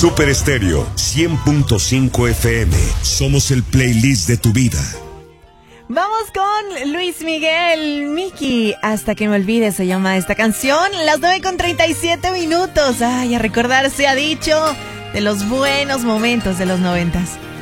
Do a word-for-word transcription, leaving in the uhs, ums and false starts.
Super Estéreo cien punto cinco F M. Somos el playlist de tu vida. Vamos con Luis Miguel, Miki. Hasta que me olvide se llama esta canción. Las nueve con treinta y siete minutos. Ay, a recordar se ha dicho de los buenos momentos de los noventas.